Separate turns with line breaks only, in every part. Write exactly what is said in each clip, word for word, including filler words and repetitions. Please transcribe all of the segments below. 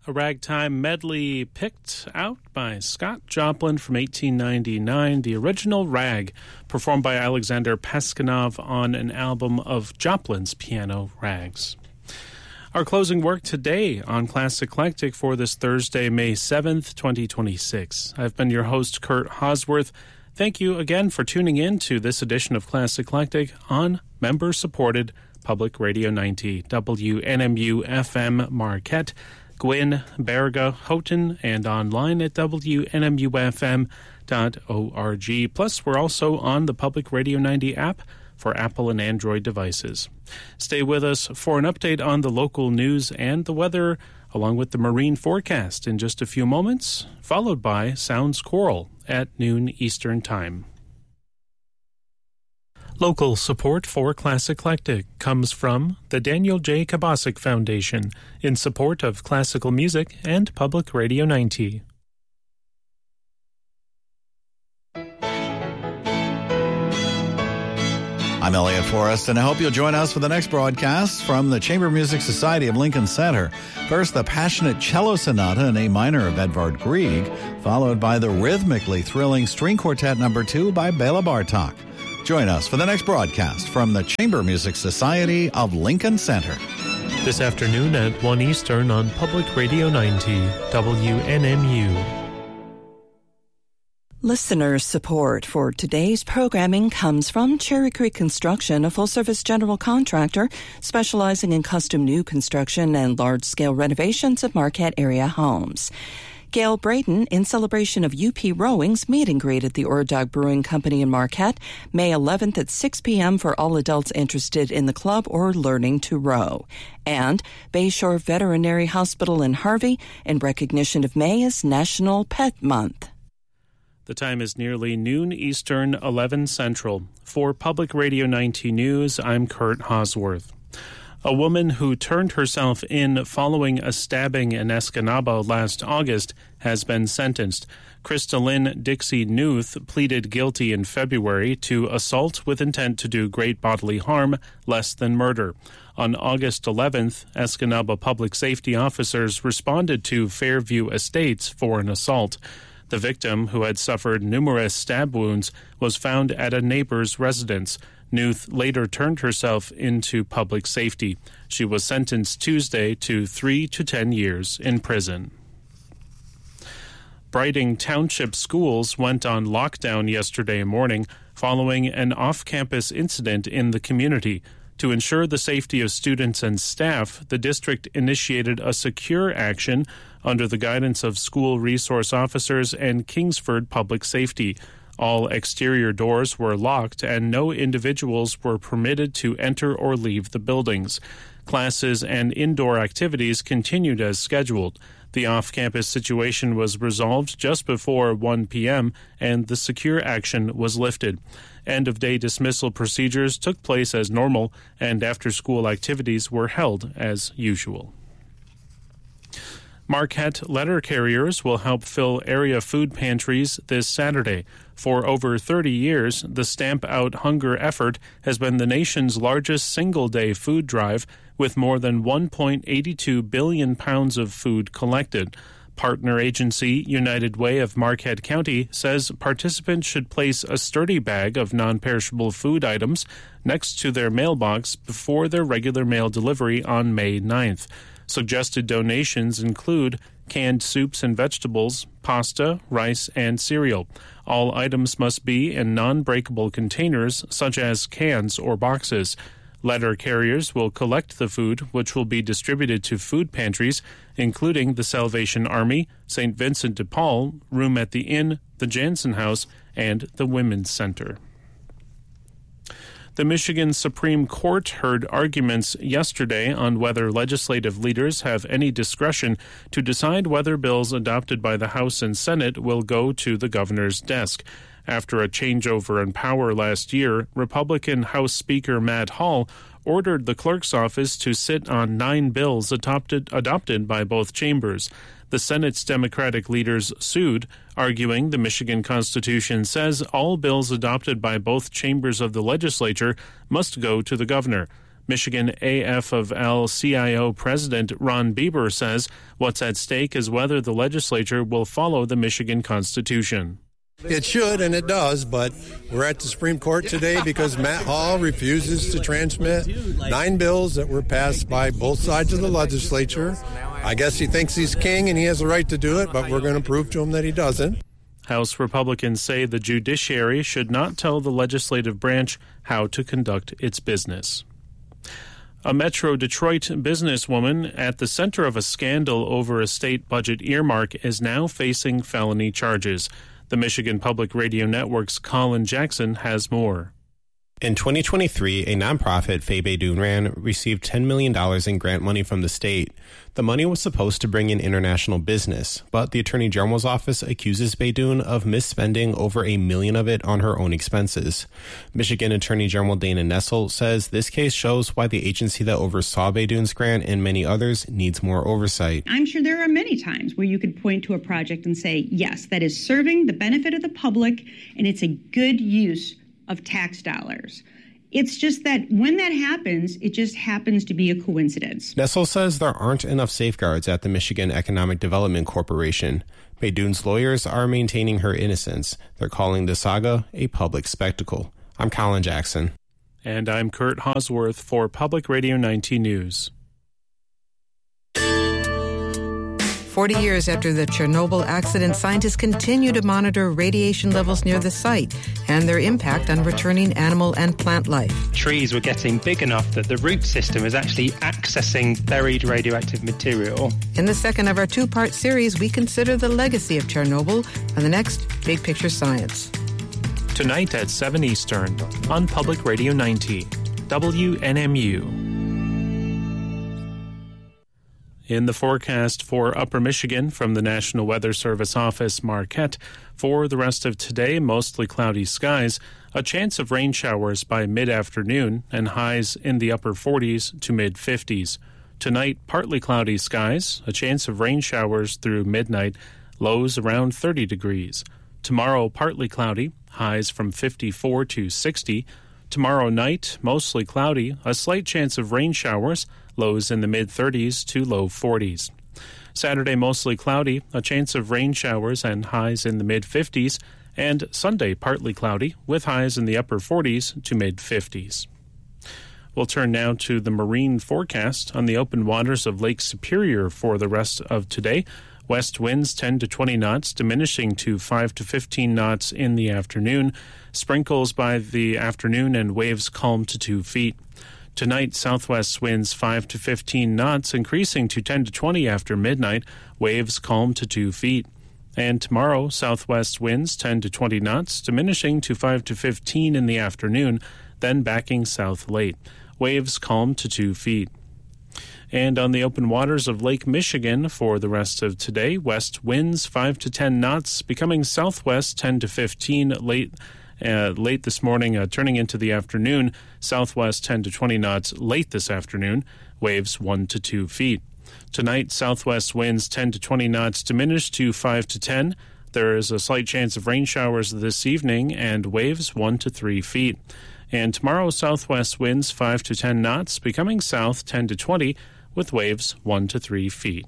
A ragtime medley picked out by Scott Joplin from eighteen ninety-nine, the original Rag, performed by Alexander Paskanov on an album of Joplin's piano rags. Our closing work today on Class Eclectic for this Thursday, May seventh, twenty twenty-six. I've been your host, Kurt Hosworth. Thank you again for tuning in to this edition of Class Eclectic on member-supported Public Radio ninety, W N M U F M Marquette, Gwyn, Berga, Houghton, and online at W N M U F M dot org. Plus, we're also on the Public Radio ninety app for Apple and Android devices. Stay with us for an update on the local news and the weather, along with the marine forecast in just a few moments, followed by Sounds Choral at noon Eastern Time. Local support for Class Eclectic comes from the Daniel J. Kabasic Foundation in support of classical music and Public Radio ninety.
I'm Elliot Forrest, and I hope you'll join us for the next broadcast from the Chamber Music Society of Lincoln Center. First, the passionate cello sonata in A minor of Edvard Grieg, followed by the rhythmically thrilling string quartet number two by Bela Bartok. Join us for the next broadcast from the Chamber Music Society of Lincoln Center.
This afternoon at one Eastern on Public Radio ninety, W N M U.
Listener support for today's programming comes from Cherry Creek Construction, a full-service general contractor specializing in custom new construction and large-scale renovations of Marquette area homes. Gail Braden, in celebration of U P Rowing's meet and greet at the Ordog Brewing Company in Marquette, May eleventh at six p.m. for all adults interested in the club or learning to row. And Bayshore Veterinary Hospital in Harvey, in recognition of May as National Pet Month.
The time is nearly noon Eastern, eleven Central. For Public Radio ninety News, I'm Kurt Hosworth. A woman who turned herself in following a stabbing in Escanaba last August has been sentenced. Crystalline Dixie Newth pleaded guilty in February to assault with intent to do great bodily harm, less than murder. On August eleventh, Escanaba public safety officers responded to Fairview Estates for an assault. The victim, who had suffered numerous stab wounds, was found at a neighbor's residence. Newth later turned herself into public safety. She was sentenced Tuesday to three to ten years in prison. Brighting Township schools went on lockdown yesterday morning following an off-campus incident in the community. To ensure the safety of students and staff, the district initiated a secure action under the guidance of school resource officers and Kingsford Public Safety. All exterior doors were locked and no individuals were permitted to enter or leave the buildings. Classes and indoor activities continued as scheduled. The off-campus situation was resolved just before one p.m. and the secure action was lifted. End-of-day dismissal procedures took place as normal and after-school activities were held as usual. Marquette letter carriers will help fill area food pantries this Saturday. For over thirty years, the Stamp Out Hunger effort has been the nation's largest single-day food drive, with more than one point eight two billion pounds of food collected. Partner agency United Way of Marquette County says participants should place a sturdy bag of non-perishable food items next to their mailbox before their regular mail delivery on May ninth. Suggested donations include canned soups and vegetables, pasta, rice, and cereal. All items must be in non-breakable containers, such as cans or boxes. Letter carriers will collect the food, which will be distributed to food pantries, including the Salvation Army, Saint Vincent de Paul, Room at the Inn, the Jansen House, and the Women's Center. The Michigan Supreme Court heard arguments yesterday on whether legislative leaders have any discretion to decide whether bills adopted by the House and Senate will go to the governor's desk. After a changeover in power last year, Republican House Speaker Matt Hall ordered the clerk's office to sit on nine bills adopted, adopted by both chambers. The Senate's Democratic leaders sued, arguing the Michigan Constitution says all bills adopted by both chambers of the legislature must go to the governor. Michigan A F of L C I O President Ron Bieber says what's at stake is whether the legislature will follow the Michigan Constitution.
It should, and it does, but we're at the Supreme Court today because Matt Hall refuses to transmit nine bills that were passed by both sides of the legislature. I guess he thinks he's king and he has a right to do it, but we're going to prove to him that he doesn't.
House Republicans say the judiciary should not tell the legislative branch how to conduct its business. A Metro Detroit businesswoman at the center of a scandal over a state budget earmark is now facing felony charges. The Michigan Public Radio Network's Colin Jackson has more.
In twenty twenty-three, a nonprofit, Faye Beydoun ran, received ten million dollars in grant money from the state. The money was supposed to bring in international business, but the Attorney General's office accuses Beydoun of misspending over a million of it on her own expenses. Michigan Attorney General Dana Nessel says this case shows why the agency that oversaw Beydoun's grant and many others needs more oversight.
I'm sure there are many times where you could point to a project and say, yes, that is serving the benefit of the public, and it's a good use of tax dollars. It's just that when that happens, it just happens to be a coincidence.
Nessel says there aren't enough safeguards at the Michigan Economic Development Corporation. Beydoun's lawyers are maintaining her innocence. They're calling the saga a public spectacle. I'm Colin Jackson.
And I'm Kurt Hosworth for Public Radio ninety News.
Forty years after the Chernobyl accident, scientists continue to monitor radiation levels near the site and their impact on returning animal and plant life.
Trees were getting big enough that the root system is actually accessing buried radioactive material.
In the second of our two-part series, we consider the legacy of Chernobyl on the next Big Picture Science.
Tonight at seven Eastern on Public Radio ninety, W N M U. In the forecast for Upper Michigan from the National Weather Service Office, Marquette, for the rest of today, mostly cloudy skies, a chance of rain showers by mid-afternoon, and highs in the upper forties to mid-fifties. Tonight, partly cloudy skies, a chance of rain showers through midnight, lows around thirty degrees. Tomorrow, partly cloudy, highs from fifty-four to sixty. Tomorrow night, mostly cloudy, a slight chance of rain showers, lows in the mid-thirties to low forties. Saturday, mostly cloudy, a chance of rain showers and highs in the mid-fifties, and Sunday, partly cloudy, with highs in the upper forties to mid-fifties. We'll turn now to the marine forecast on the open waters of Lake Superior for the rest of today. West winds ten to twenty knots, diminishing to five to fifteen knots in the afternoon. Sprinkles by the afternoon and waves calm to two feet. Tonight, southwest winds five to fifteen knots, increasing to ten to twenty after midnight. Waves calm to two feet. And tomorrow, southwest winds ten to twenty knots, diminishing to five to fifteen in the afternoon, then backing south late. Waves calm to two feet. And on the open waters of Lake Michigan for the rest of today, west winds five to ten knots, becoming southwest ten to fifteen late uh, late this morning, uh, turning into the afternoon, southwest ten to twenty knots late this afternoon, waves one to two feet. Tonight, southwest winds ten to twenty knots diminish to five to ten. There is a slight chance of rain showers this evening and waves one to three feet. And tomorrow, southwest winds five to ten knots, becoming south ten to twenty, with waves one to three feet.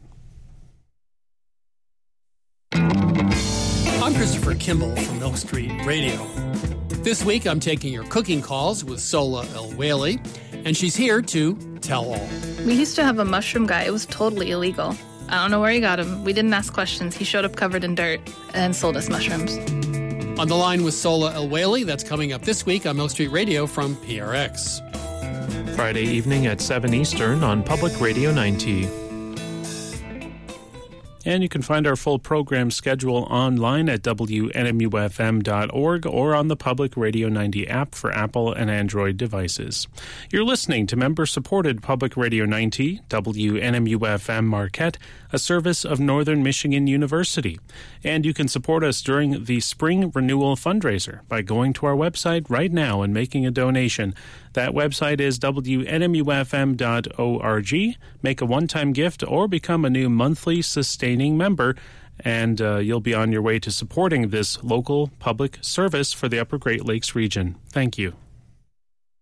I'm Christopher Kimball from Milk Street Radio. This week I'm taking your cooking calls with Sola El-Whaley, and she's here to tell all.
We used to have a mushroom guy. It was totally illegal. I don't know where he got him. We didn't ask questions. He showed up covered in dirt and sold us mushrooms.
On the line with Sola El-Whaley, that's coming up this week on Milk Street Radio from P R X.
Friday evening at seven Eastern on Public Radio ninety. And you can find our full program schedule online at W N M U F M dot org or on the Public Radio ninety app for Apple and Android devices. You're listening to member-supported Public Radio ninety, W N M U F M Marquette, a service of Northern Michigan University. And you can support us during the Spring Renewal Fundraiser by going to our website right now and making a donation. That website is W N M U F M dot org. Make a one-time gift or become a new monthly sustaining member, and uh, you'll be on your way to supporting this local public service for the Upper Great Lakes region. Thank you.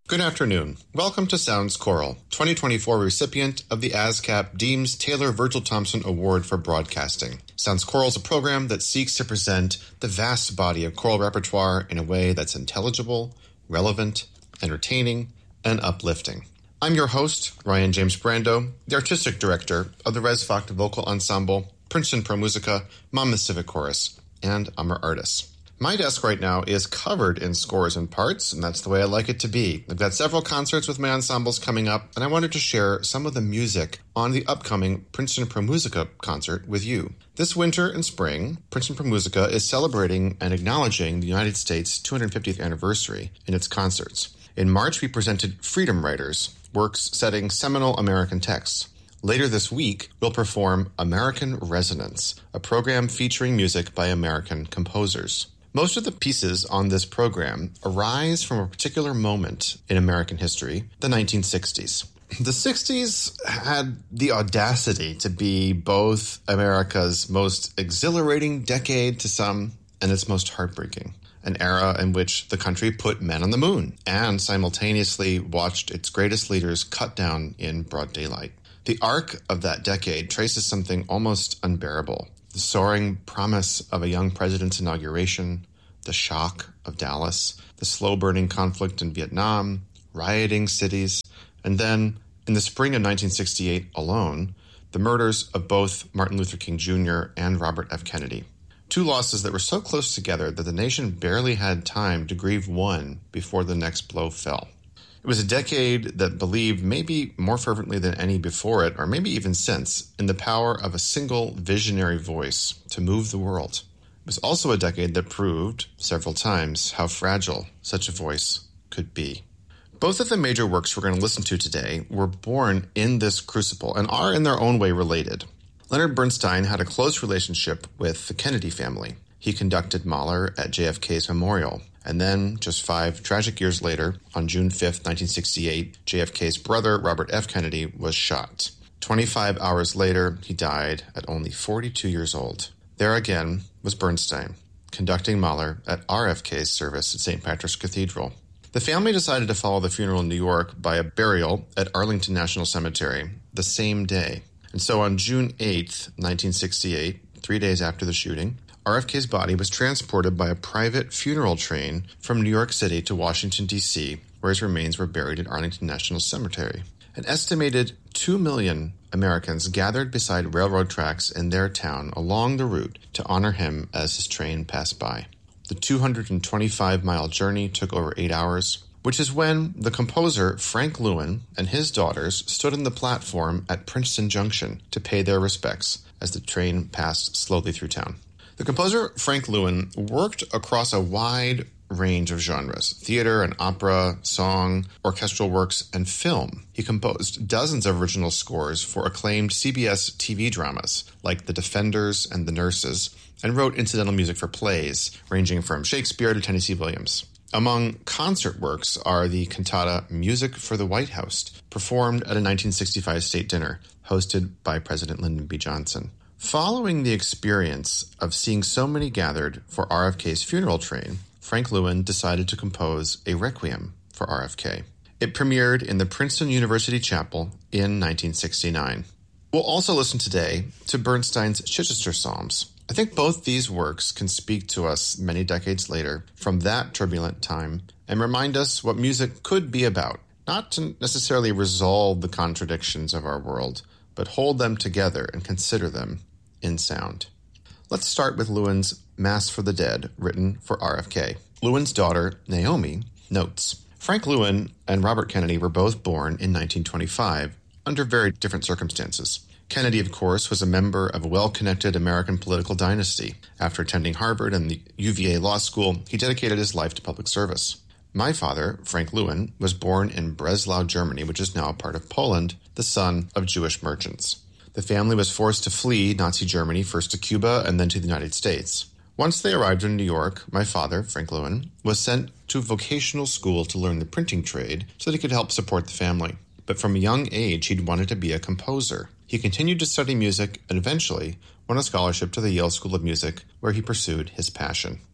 Good afternoon. Welcome to Sounds Choral, twenty twenty-four recipient of the ASCAP Deems Taylor Virgil Thompson Award for Broadcasting. Sounds Choral is a program that seeks to present the vast body of choral repertoire in a way that's intelligible, relevant, entertaining, and uplifting. I'm your host, Ryan James Brando, the artistic director of the Res Facta Vocal Ensemble, Princeton Pro Musica, Monmouth Civic Chorus, and Amor Artis. My desk right now is covered in scores and parts, and that's the way I like it to be. I've got several concerts with my ensembles coming up, and I wanted to share some of the music on the upcoming Princeton Pro Musica concert with you. This winter and spring, Princeton Pro Musica is celebrating and acknowledging the United States' two hundred fiftieth anniversary in its concerts. In March, we presented Freedom Writers, works setting seminal American texts. Later this week, we'll perform American Resonance, a program featuring music by American composers. Most of the pieces on this program arise from a particular moment in American history, the nineteen sixties. The sixties had the audacity to be both America's most exhilarating decade to some and its most heartbreaking. An era in which the country put men on the moon and simultaneously watched its greatest leaders cut down in broad daylight. The arc of that decade traces something almost unbearable. The soaring promise of a young president's inauguration, the shock of Dallas, the slow-burning conflict in Vietnam, rioting cities, and then, in the spring of nineteen sixty-eight alone, the murders of both Martin Luther King Junior and Robert F. Kennedy. Two losses that were so close together that the nation barely had time to grieve one before the next blow fell. It was a decade that believed, maybe more fervently than any before it, or maybe even since, in the power of a single visionary voice to move the world. It was also a decade that proved, several times, how fragile such a voice could be. Both of the major works we're going to listen to today were born in this crucible and are in their own way related. Leonard Bernstein had a close relationship with the Kennedy family. He conducted Mahler at J F K's memorial. And then, just five tragic years later, on June fifth, nineteen sixty-eight, J F K's brother, Robert F. Kennedy, was shot. twenty-five hours later, he died at only forty-two years old. There again was Bernstein, conducting Mahler at R F K's service at Saint Patrick's Cathedral. The family decided to follow the funeral in New York by a burial at Arlington National Cemetery the same day. And so on June eighth, nineteen sixty-eight, three days after the shooting, R F K's body was transported by a private funeral train from New York City to Washington, D C, where his remains were buried at Arlington National Cemetery. An estimated two million Americans gathered beside railroad tracks in their town along the route to honor him as his train passed by. The two hundred twenty-five mile journey took over eight hours, which is when the composer Frank Lewin and his daughters stood on the platform at Princeton Junction to pay their respects as the train passed slowly through town. The composer Frank Lewin worked across a wide range of genres: theater and opera, song, orchestral works, and film. He composed dozens of original scores for acclaimed C B S T V dramas like The Defenders and The Nurses, and wrote incidental music for plays ranging from Shakespeare to Tennessee Williams. Among concert works are the cantata Music for the White House, performed at a nineteen sixty-five state dinner hosted by President Lyndon B. Johnson. Following the experience of seeing so many gathered for R F K's funeral train, Frank Lewin decided to compose a requiem for R F K. It premiered in the Princeton University Chapel in nineteen sixty-nine. We'll also listen today to Bernstein's Chichester Psalms. I think both these works can speak to us many decades later from that turbulent time and remind us what music could be about, not to necessarily resolve the contradictions of our world, but hold them together and consider them in sound. Let's start with Lewin's Mass for the Dead, written for R F K. Lewin's daughter, Naomi, notes, Frank Lewin and Robert Kennedy were both born in nineteen twenty-five under very different circumstances. Kennedy, of course, was a member of a well-connected American political dynasty. After attending Harvard and the U V A Law School, he dedicated his life to public service. My father, Frank Lewin, was born in Breslau, Germany, which is now a part of Poland, the son of Jewish merchants. The family was forced to flee Nazi Germany, first to Cuba and then to the United States. Once they arrived in New York, my father, Frank Lewin, was sent to vocational school to learn the printing trade so that he could help support the family. But from a young age, he'd wanted to be a composer. He continued to study music and eventually won a scholarship to the Yale School of Music, where he pursued his passion.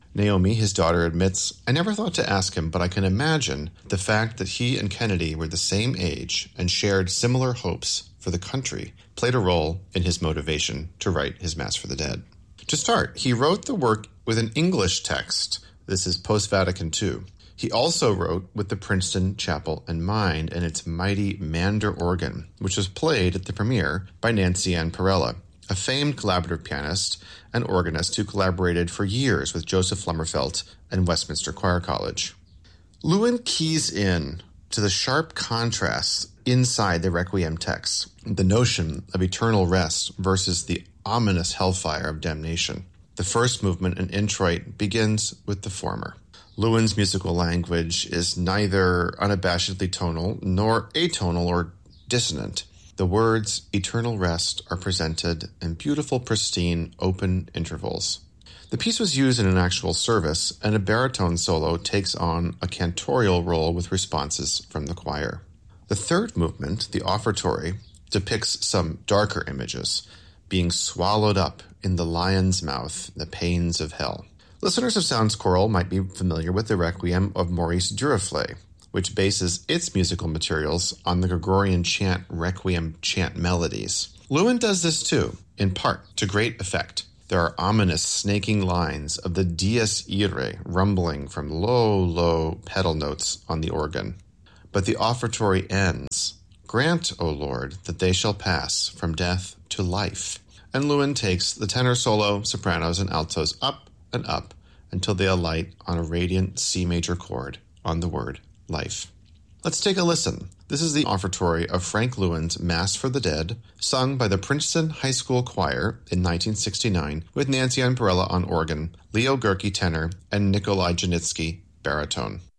Naomi, his daughter, admits, "I never thought to ask him, but I can imagine the fact that he and Kennedy were the same age and shared similar hopes for the country played a role in his motivation to write his Mass for the Dead." To start, he wrote the work with an English text. This is post-Vatican Two. He also wrote with the Princeton Chapel in mind and its mighty Mander organ, which was played at the premiere by Nancy Ann Perella, a famed collaborative pianist and organist who collaborated for years with Joseph Lummerfelt and Westminster Choir College. Lewin keys in to the sharp contrasts inside the Requiem text, the notion of eternal rest versus the ominous hellfire of damnation. The first movement in Introit begins with the former. Lewin's musical language is neither unabashedly tonal nor atonal or dissonant. The words eternal rest are presented in beautiful, pristine, open intervals. The piece was used in an actual service, and a baritone solo takes on a cantorial role with responses from the choir. The third movement, the offertory, depicts some darker images, being swallowed up in the lion's mouth, the pains of hell. Listeners of Sounds Choral might be familiar with the Requiem of Maurice Duruflé, which bases its musical materials on the Gregorian chant Requiem chant melodies. Lewin does this too, in part to great effect. There are ominous snaking lines of the Dies Irae rumbling from low, low pedal notes on the organ. But the offertory ends, "Grant, O Lord, that they shall pass from death to life." And Lewin takes the tenor solo, sopranos, and altos up and up until they alight on a radiant C major chord on the word life. Let's take a listen. This is the offertory of Frank Lewin's Mass for the Dead, sung by the Princeton High School Choir in nineteen sixty-nine with Nancy Ann Perella on organ, Leo Gerke tenor, and Nikolai Janitsky baritone.